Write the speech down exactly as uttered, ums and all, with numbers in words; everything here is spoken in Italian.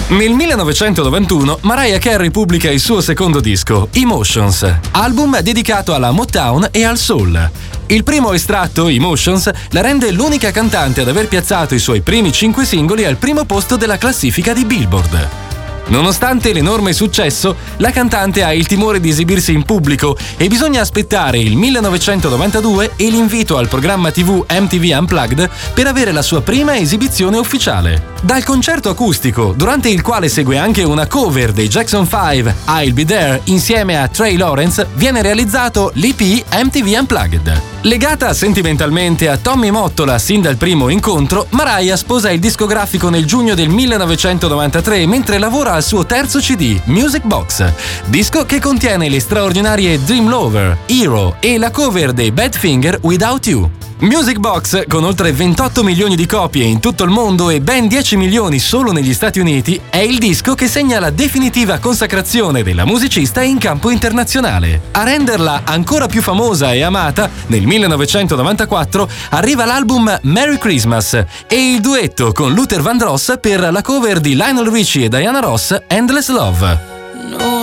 Nel millenovecentonovantuno Mariah Carey pubblica il suo secondo disco, Emotions, album dedicato alla Motown e al soul. Il primo estratto, Emotions, la rende l'unica cantante ad aver piazzato i suoi primi cinque singoli al primo posto della classifica di Billboard. Nonostante l'enorme successo, la cantante ha il timore di esibirsi in pubblico e bisogna aspettare il millenovecentonovantadue e l'invito al programma tivù M T V Unplugged per avere la sua prima esibizione ufficiale. Dal concerto acustico, durante il quale segue anche una cover dei Jackson five, I'll Be There, insieme a Trey Lawrence, viene realizzato l'E P M T V Unplugged. Legata sentimentalmente a Tommy Mottola sin dal primo incontro, Mariah sposa il discografico nel giugno del millenovecentonovantatré mentre lavora al suo terzo C D, Music Box, disco che contiene le straordinarie Dream Lover, Hero e la cover dei Badfinger Without You. Music Box, con oltre ventotto milioni di copie in tutto il mondo e ben dieci milioni solo negli Stati Uniti, è il disco che segna la definitiva consacrazione della musicista in campo internazionale. A renderla ancora più famosa e amata, nel millenovecentonovantaquattro arriva l'album Merry Christmas e il duetto con Luther Vandross per la cover di Lionel Richie e Diana Ross, Endless Love.